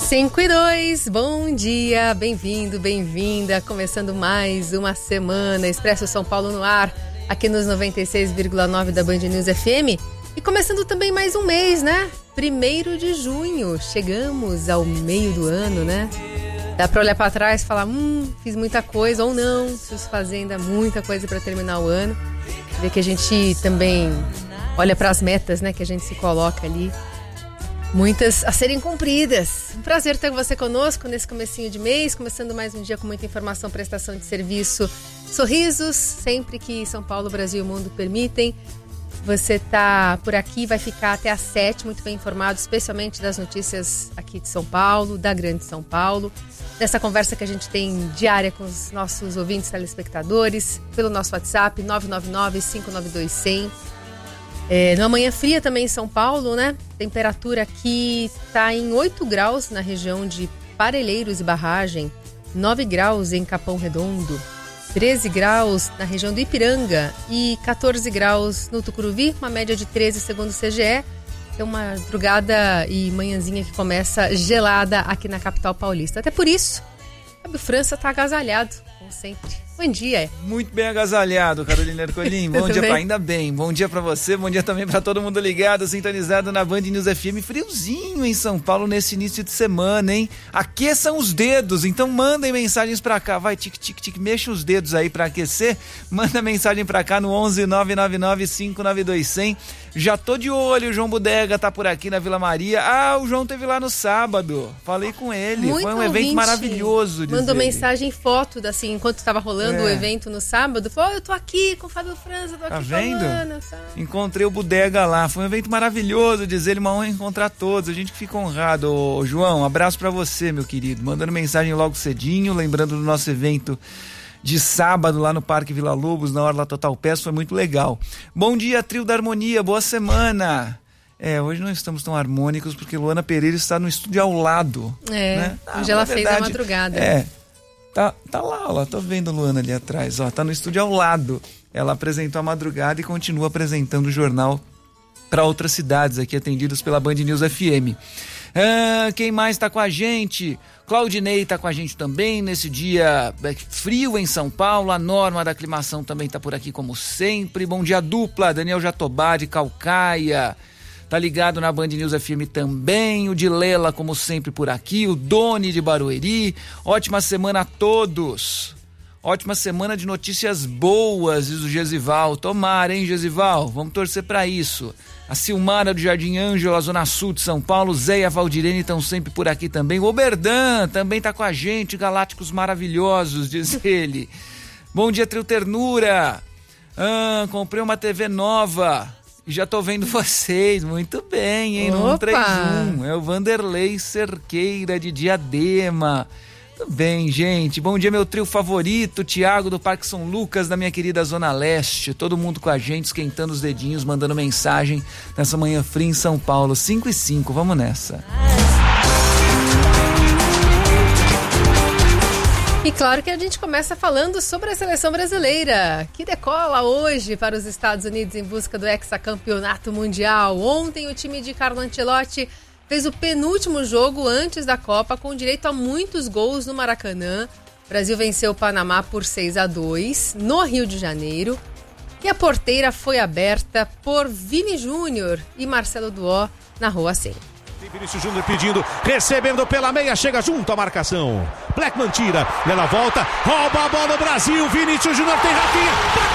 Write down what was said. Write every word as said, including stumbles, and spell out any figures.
cinco e dois, bom dia, bem-vindo, bem-vinda, começando mais uma semana, Expresso São Paulo no ar, aqui nos noventa e seis vírgula nove da Band News F M, e começando também mais um mês, né? Primeiro de junho, chegamos ao meio do ano, né? Dá pra olhar pra trás e falar, hum, fiz muita coisa, ou não, preciso fazer ainda muita coisa pra terminar o ano, ver que a gente também olha pras metas, né, que a gente se coloca ali. Muitas a serem cumpridas. Um prazer ter você conosco nesse comecinho de mês, começando mais um dia com muita informação, prestação de serviço, sorrisos, sempre que São Paulo, Brasil e o mundo permitem. Você tá por aqui, vai ficar até às sete, muito bem informado, especialmente das notícias aqui de São Paulo, da Grande São Paulo, dessa conversa que a gente tem diária com os nossos ouvintes telespectadores, pelo nosso WhatsApp, nove nove nove, cinco nove dois, cem. É, numa manhã fria também em São Paulo, né? Temperatura aqui está em oito graus na região de Parelheiros e Barragem, nove graus em Capão Redondo, treze graus na região do Ipiranga e quatorze graus no Tucuruvi, uma média de treze segundo o C G E. É uma madrugada e manhãzinha que começa gelada aqui na capital paulista. Até por isso, Fábio França está agasalhado, como sempre. Bom dia. Muito bem agasalhado, Carolina Ercolim. Bom dia, pra, ainda bem. Bom dia pra você, bom dia também pra todo mundo ligado, sintonizado na Band News F M. Friozinho em São Paulo nesse início de semana, hein? Aqueçam os dedos, então mandem mensagens pra cá. Vai, tic, tic, tic, mexa os dedos aí pra aquecer. Manda mensagem pra cá no onze nove nove nove, cinco nove dois, cem. Já tô de olho, o João Bodega tá por aqui na Vila Maria. Ah, o João teve lá no sábado. Falei com ele. Muito Foi um evento maravilhoso. Mandou mensagem, foto, assim, enquanto estava rolando é. o evento no sábado. Falou, oh, eu tô aqui com o Fábio França, tô aqui tá vendo? falando. Sabe? Encontrei o Bodega lá. Foi um evento maravilhoso, diz ele, uma honra encontrar todos. A gente que fica honrado. Ô, João, um abraço pra você, meu querido. Mandando mensagem logo cedinho, lembrando do nosso evento de sábado lá no Parque Vila Lobos, na Orla Total Pass, foi muito legal. Bom dia, Trio da Harmonia, boa semana. É, hoje não estamos tão harmônicos porque Luana Pereira está no estúdio ao lado. É, né? ah, hoje ela fez a madrugada. É, tá, tá lá, ó, tô vendo a Luana ali atrás, ó, tá no estúdio ao lado. Ela apresentou a madrugada e continua apresentando o jornal para outras cidades aqui atendidas pela Band News F M. Ah, quem mais tá com a gente? Claudinei tá com a gente também nesse dia frio em São Paulo. A Norma da Aclimação também tá por aqui como sempre. Bom dia dupla, Daniel Jatobá de Calcaia tá ligado na Band News F M também. O Dilela como sempre por aqui. O Doni de Barueri. Ótima semana a todos. Ótima semana de notícias boas, diz o Gesival. Tomara, hein, Gesival? Vamos torcer pra isso. A Silmara do Jardim Ângela, Zona Sul de São Paulo. Zé e a Valdirene estão sempre por aqui também. O Oberdan também tá com a gente. Galácticos maravilhosos, diz ele. Bom dia, Trio Ternura. Ah, comprei uma T V nova e já tô vendo vocês. Muito bem, hein? No cento e trinta e um. É o Vanderlei Cerqueira de Diadema. Tudo bem, gente. Bom dia, meu trio favorito, Tiago do Parque São Lucas, da minha querida Zona Leste. Todo mundo com a gente, esquentando os dedinhos, mandando mensagem nessa manhã fria em São Paulo. cinco e cinco, vamos nessa. E claro que a gente começa falando sobre a seleção brasileira, que decola hoje para os Estados Unidos em busca do hexacampeonato mundial. Ontem o time de Carlo Ancelotti fez o penúltimo jogo antes da Copa, com direito a muitos gols no Maracanã. O Brasil venceu o Panamá por seis a dois, no Rio de Janeiro. E a porteira foi aberta por Vini Júnior e Marcelo Duó na Rua cem. Tem Vinícius Júnior pedindo, recebendo pela meia, chega junto à marcação. Blackman tira, ela volta, rouba a bola do Brasil, Vinícius Júnior tem Rafinha.